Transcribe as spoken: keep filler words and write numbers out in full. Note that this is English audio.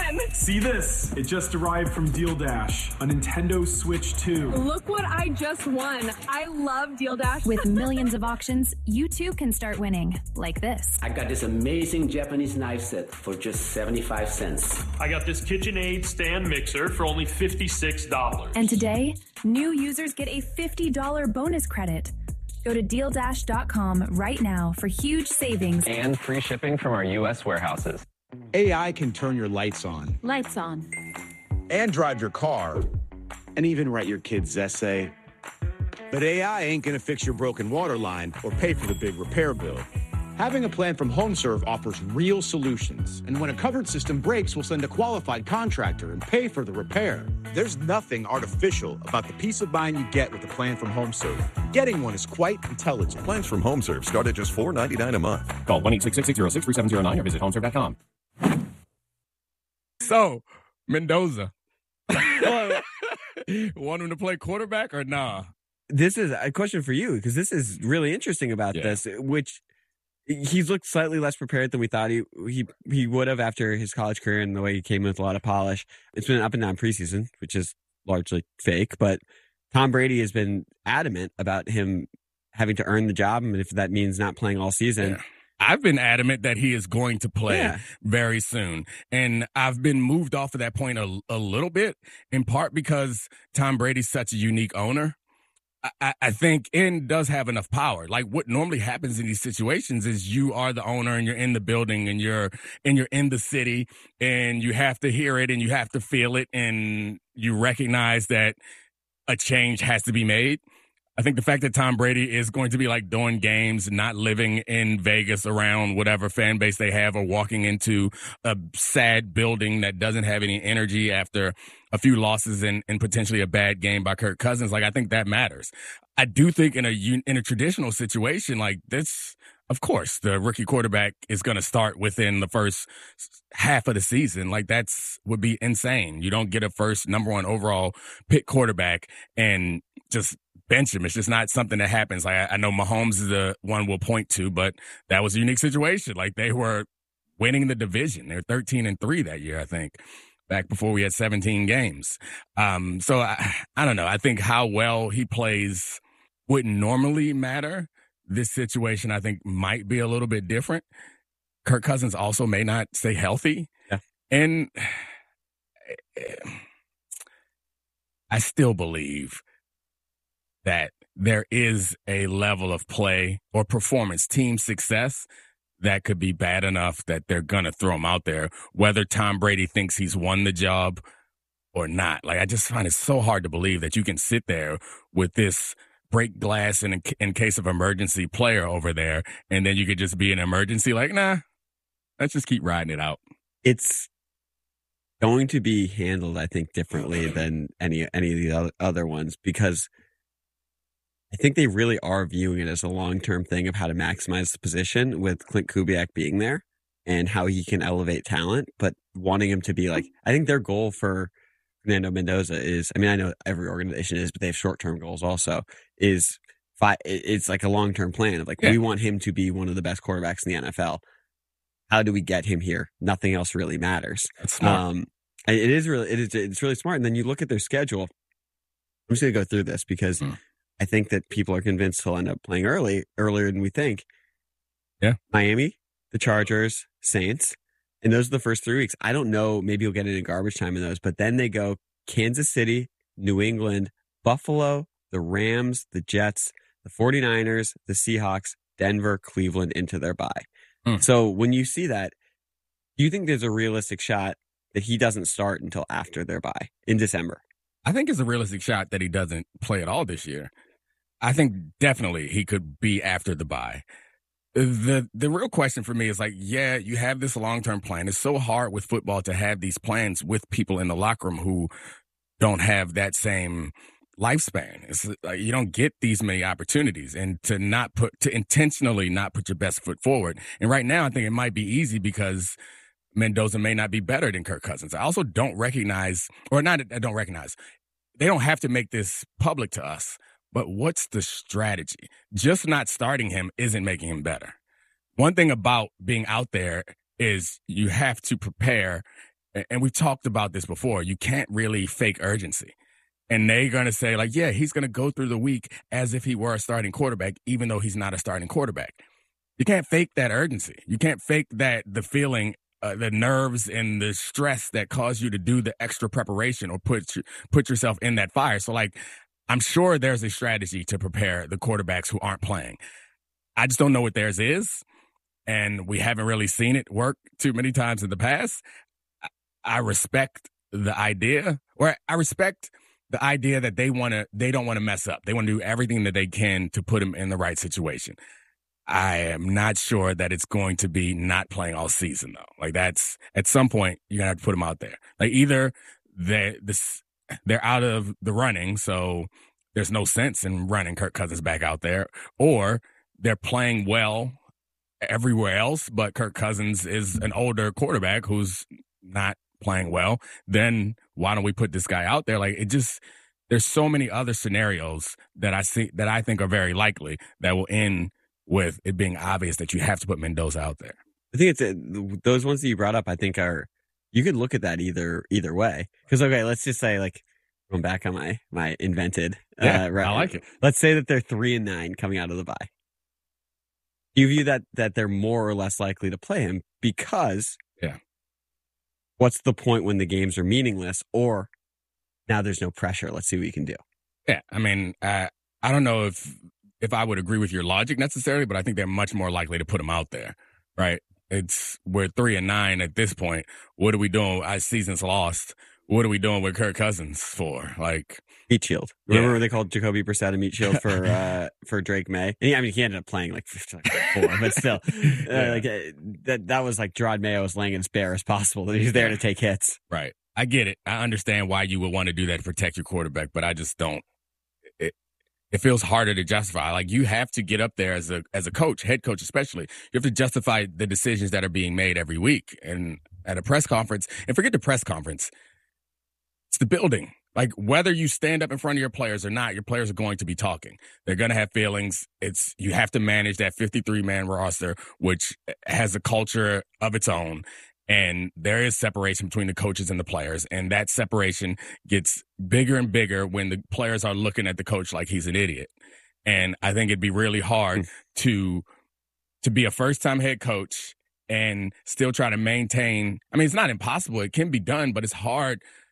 again. See this? It just arrived from Deal Dash, a Nintendo Switch two. Look what I just won. I love Deal Dash. With millions of auctions, you too can start winning, like this. I got this amazing Japanese knife set for just seventy-five cents. I got this KitchenAid stand mixer for only fifty-six dollars. And today, new users get a fifty dollars bonus credit. Go to deal dash dot com right now for huge savings and free shipping from our U S warehouses. A I can turn your lights on. Lights on. And drive your car. And even write your kid's essay. But A I ain't gonna fix your broken water line or pay for the big repair bill. Having a plan from HomeServe offers real solutions. And when a covered system breaks, we'll send a qualified contractor and pay for the repair. There's nothing artificial about the peace of mind you get with a plan from HomeServe. Getting one is quite intelligent. Plans from HomeServe start at just four dollars and ninety-nine cents a month. Call one eight six six, six zero six, three seven zero nine or visit homeserve dot com. So, Mendoza. Want him to play quarterback or nah? This is a question for you, because this is really interesting about yeah. this, which he's looked slightly less prepared than we thought he he he would have after his college career and the way he came in with a lot of polish. It's been an up and down preseason, which is largely fake, but Tom Brady has been adamant about him having to earn the job, and if that means not playing all season. Yeah. I've been adamant that he is going to play yeah. very soon. And I've been moved off of that point a, a little bit, in part because Tom Brady's such a unique owner. I, I think and does have enough power. Like what normally happens in these situations is you are the owner and you're in the building and you're and you're in the city and you have to hear it and you have to feel it and you recognize that a change has to be made. I think the fact that Tom Brady is going to be like doing games, not living in Vegas around whatever fan base they have, or walking into a sad building that doesn't have any energy after a few losses and, and potentially a bad game by Kirk Cousins. Like, I think that matters. I do think in a in a traditional situation like this, of course, the rookie quarterback is going to start within the first half of the season. Like, that's would be insane. You don't get a first number one overall pick quarterback and just bench him. It's just not something that happens. Like, I, I know Mahomes is the one we'll point to, but that was a unique situation. Like, they were winning the division. They were thirteen and three that year, I think, back before we had seventeen games. Um, so I, I don't know. I think how well he plays wouldn't normally matter. This situation, I think, might be a little bit different. Kirk Cousins also may not stay healthy. Yeah. And I still believe that there is a level of play or performance, team success, that could be bad enough that they're going to throw him out there, whether Tom Brady thinks he's won the job or not. Like, I just find it so hard to believe that you can sit there with this break glass in, in case of emergency player over there, and then you could just be an emergency. Like, nah, let's just keep riding it out. It's going to be handled, I think, differently than any any of the other, other ones, because I think they really are viewing it as a long-term thing of how to maximize the position with Clint Kubiak being there and how he can elevate talent, but wanting him to be like, I think their goal for Fernando Mendoza is, I mean, I know every organization is, but they have short-term goals also, is fi- it's like a long-term plan of like, yeah. we want him to be one of the best quarterbacks in the N F L. How do we get him here? Nothing else really matters. That's smart. Um, it is really, it is, it's really smart. And then you look at their schedule. I'm just going to go through this because hmm. I think that people are convinced he'll end up playing early, earlier than we think. Yeah. Miami, the Chargers, Saints. And those are the first three weeks. I don't know. Maybe you'll get into garbage time in those. But then they go Kansas City, New England, Buffalo, the Rams, the Jets, the 49ers, the Seahawks, Denver, Cleveland into their bye. Mm. So when you see that, do you think there's a realistic shot that he doesn't start until after their bye in December? I think it's a realistic shot that he doesn't play at all this year. I think definitely he could be after the bye. The the real question for me is like, yeah, you have this long-term plan. It's so hard with football to have these plans with people in the locker room who don't have that same lifespan. It's like you don't get these many opportunities, and to not put to intentionally not put your best foot forward. And right now, I think it might be easy because Mendoza may not be better than Kirk Cousins. I also don't recognize, or not, I don't recognize. They don't have to make this public to us. But what's the strategy? Just not starting him isn't making him better. One thing about being out there is you have to prepare and we've talked about this before, you can't really fake urgency. And they're going to say, like, yeah, he's going to go through the week as if he were a starting quarterback, even though he's not a starting quarterback. You can't fake that urgency. You can't fake that the feeling, uh, the nerves and the stress that cause you to do the extra preparation or put put yourself in that fire. So, like, I'm sure there's a strategy to prepare the quarterbacks who aren't playing. I just don't know what theirs is, and we haven't really seen it work too many times in the past. I respect the idea, or I respect the idea that they want to, they don't want to mess up. They want to do everything that they can to put him in the right situation. I am not sure that it's going to be not playing all season, though. Like, that's, at some point, you're going to have to put him out there. Like, either they, this, they're out of the running, so there's no sense in running Kirk Cousins back out there, or they're playing well everywhere else, but Kirk Cousins is an older quarterback who's not playing well. Then why don't we put this guy out there? Like, it just, there's so many other scenarios that I see, that I think are very likely that will end with it being obvious that you have to put Mendoza out there. I think it's a, those ones that you brought up, I think are, you could look at that either either way. Because, okay, let's just say, like, going back on my, my invented. Yeah, uh, right, I like it. Let's say that they're three and nine coming out of the bye. Do you view that, that they're more or less likely to play him because yeah, what's the point when the games are meaningless, or now there's no pressure? Let's see what you can do. Yeah, I mean, I, I don't know if if I would agree with your logic necessarily, but I think they're much more likely to put him out there, right? It's, we're three and nine at this point. What are we doing? Our season's lost. What are we doing with Kirk Cousins for? Like, meat shield. Remember yeah. when they called Jacoby Brissett a meat shield for uh, for Drake May? And he, I mean, he ended up playing like, like four, but still, uh, yeah. like uh, that that was like Gerard Mayo was laying as bare as possible. He's there to take hits. Right. I get it. I understand why you would want to do that to protect your quarterback, but I just don't. It, it feels harder to justify. Like, you have to get up there as a as a coach, head coach especially. You have to justify the decisions that are being made every week. And at a press conference, and forget the press conference, it's the building. Like, whether you stand up in front of your players or not, your players are going to be talking. They're going to have feelings. It's, you have to manage that fifty-three man roster, which has a culture of its own. And there is separation between the coaches and the players. And that separation gets bigger and bigger when the players are looking at the coach like he's an idiot. And I think it'd be really hard to, to be a first-time head coach and still try to maintain. I mean, it's not impossible. It can be done, but it's hard